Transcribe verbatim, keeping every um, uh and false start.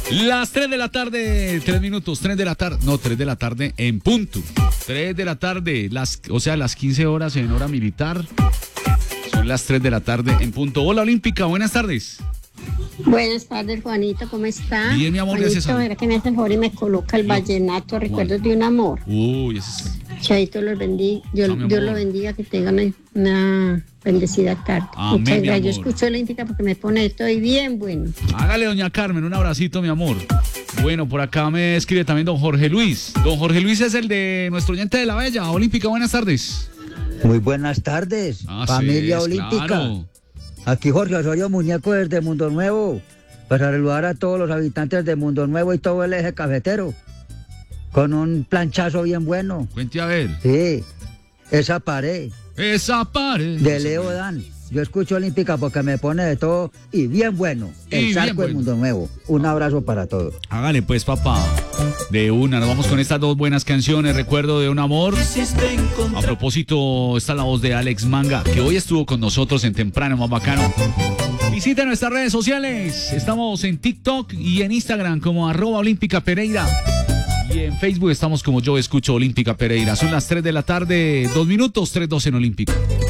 Las tres de la tarde, tres minutos, tres de la tarde, no, tres de la tarde en punto. tres de la tarde, las, o sea, las quince horas en hora militar. Son las tres de la tarde en punto. Hola Olímpica, buenas tardes. Buenas tardes, Juanito, ¿cómo está? Bien, mi amor, Juanito, gracias. verá que me hace el favor y me coloca el vallenato, recuerdos de un amor. Uy, ese es... Chaito los bendiga, Dios, No, mi Dios amor. lo bendiga, que tenga una, una bendecida tarde. Amén, Muchas mi gracias. Yo amor. escucho Olímpica porque me pone estoy bien bueno. Hágale, doña Carmen, un abracito, mi amor. Bueno, por acá me escribe también don Jorge Luis. Don Jorge Luis es el de nuestro oyente de la Bella. Olímpica, buenas tardes. Muy buenas tardes, Así familia es, olímpica. claro. Aquí Jorge Osorio Muñeco desde Mundo Nuevo, para saludar a todos los habitantes de Mundo Nuevo y todo el eje cafetero, con un planchazo bien bueno. Cuente a ver. Sí, esa pared Esa pared. de Leo Dan. Yo escucho Olímpica porque me pone de todo y bien bueno. Y El bien Zarco bueno. de Mundo Nuevo. Un abrazo para todos. Hágale pues, papá. De una, nos vamos con estas dos buenas canciones. Recuerdo de un amor. A propósito, está la voz de Alex Manga, que hoy estuvo con nosotros en Temprano Más Bacano. Visita nuestras redes sociales. Estamos en TikTok y en Instagram como arroba Olímpica Pereira. Y en Facebook estamos como Yo Escucho Olímpica Pereira. Son las tres de la tarde, dos minutos, tres dos en Olímpica.